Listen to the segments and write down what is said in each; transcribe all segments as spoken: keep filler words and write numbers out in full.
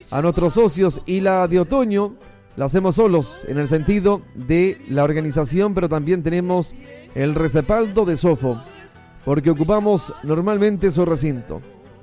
a nuestros socios, y la de otoño la hacemos solos en el sentido de la organización, pero también tenemos el respaldo de Sofo, porque ocupamos normalmente su recinto.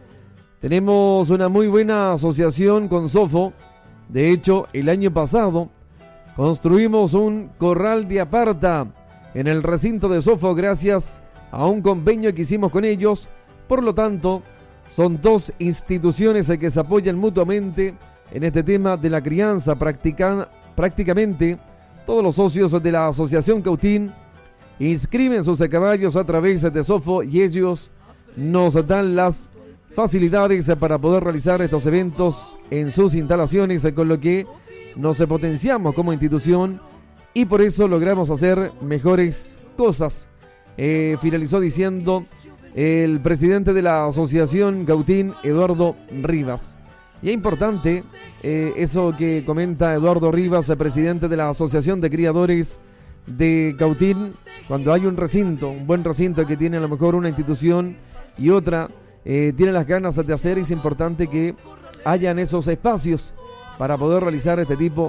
Tenemos una muy buena asociación con Sofo. De hecho, el año pasado construimos un corral de aparta en el recinto de Sofo gracias a un convenio que hicimos con ellos. Por lo tanto, son dos instituciones que se apoyan mutuamente en este tema de la crianza. Practican, prácticamente todos los socios de la Asociación Cautín inscriben sus caballos a través de Sofo y ellos nos dan las facilidades para poder realizar estos eventos en sus instalaciones, con lo que nos potenciamos como institución y por eso logramos hacer mejores cosas. Eh, finalizó diciendo el presidente de la Asociación Cautín, Eduardo Rivas. Y es importante eh, eso que comenta Eduardo Rivas, el presidente de la Asociación de Criadores de Cautín. Cuando hay un recinto, un buen recinto que tiene a lo mejor una institución y otra eh, tiene las ganas de hacer, es importante que hayan esos espacios para poder realizar este tipo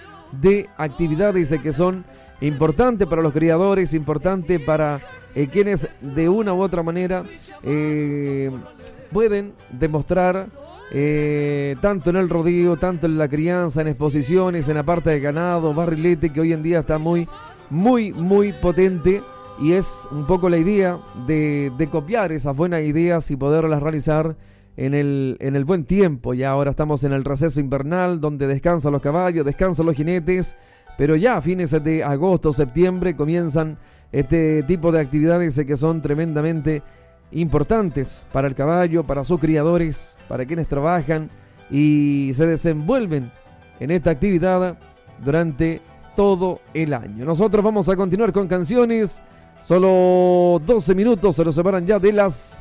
de actividades que son importantes para los criadores, importantes para eh, quienes de una u otra manera eh, pueden demostrar eh, tanto en el rodeo, tanto en la crianza, en exposiciones, en la parte de ganado, barrilete, que hoy en día está muy, muy, muy potente. Y es un poco la idea de, de copiar esas buenas ideas y poderlas realizar en el, en el buen tiempo. Ya ahora estamos en el receso invernal, donde descansan los caballos, descansan los jinetes, pero ya a fines de agosto, septiembre comienzan este tipo de actividades que son tremendamente importantes para el caballo, para sus criadores, para quienes trabajan y se desenvuelven en esta actividad durante todo el año. Nosotros vamos a continuar con canciones. Solo doce minutos se nos separan ya de las